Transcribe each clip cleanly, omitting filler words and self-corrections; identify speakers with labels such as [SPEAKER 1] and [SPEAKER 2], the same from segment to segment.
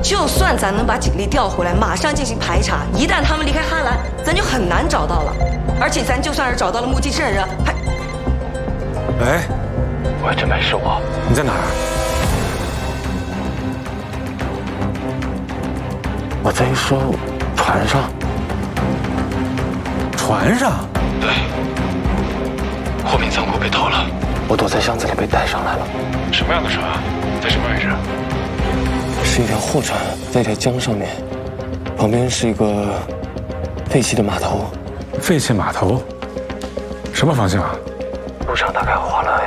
[SPEAKER 1] 就算咱能把警力调回来，马上进行排查，一旦他们离开哈兰，咱就很难找到了。而且咱就算是找到了目击证人，还……
[SPEAKER 2] 喂，
[SPEAKER 3] 喂，真没是我。
[SPEAKER 2] 你在哪儿？
[SPEAKER 3] 我在一艘船上。
[SPEAKER 2] 船上？
[SPEAKER 3] 对。货品仓库被偷了，我躲在箱子里被带上来了。
[SPEAKER 4] 什么样的船？在什么位置？
[SPEAKER 3] 是一条货船，在一条江上面，旁边是一个废弃的码头。
[SPEAKER 2] 废弃码头？什么方向？
[SPEAKER 3] 路上大概花了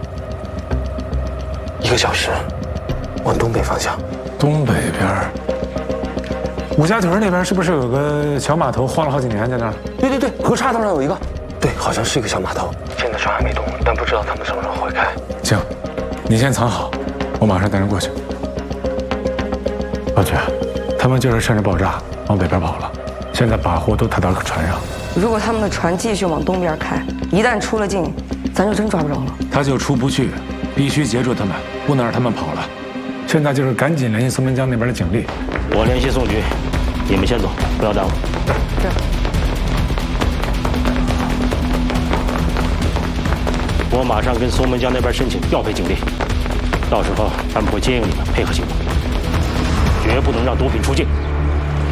[SPEAKER 3] 1个小时，往东北方向。
[SPEAKER 2] 东北边。五家屯那边是不是有个小码头，荒了好几年在那儿？
[SPEAKER 3] 对对对，河岔道上有一个。对，好像是一个小码头。现在船还没动，但不知道他们什么时候会开。
[SPEAKER 2] 行，你先藏好，我马上带人过去。老曲，他们就是趁着爆炸往北边跑了，现在把货都抬到了船上。
[SPEAKER 1] 如果他们的船继续往东边开，一旦出了境，咱就真抓不着了。
[SPEAKER 2] 他就出不去，必须截住他们，不能让他们跑了。现在就是赶紧联系松门江那边的警力。
[SPEAKER 5] 我联系宋局，你们先走，不要耽误。
[SPEAKER 1] 是。
[SPEAKER 5] 我马上跟松门江那边申请调配警力，到时候他们会接应你们，配合行动，绝不能让毒品出境。